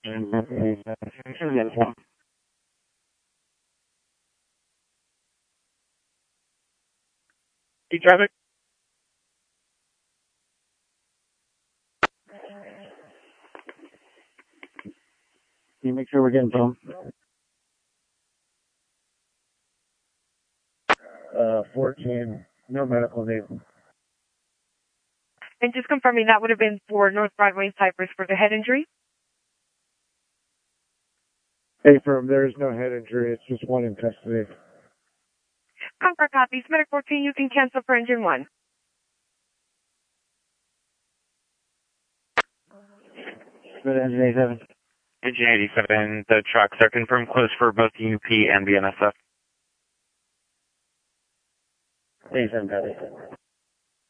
Keep traffic. Can you make sure we're getting phone? 14, no medical need. And just confirming that would have been for North Broadway and Cypress for the head injury? Hey, firm, there is no head injury. It's just one in custody. Concord copies. Medic 14, you can cancel for engine 1. Good, engine 87. Engine 87, the trucks are confirmed closed for both UP and BNSF. 87, got it.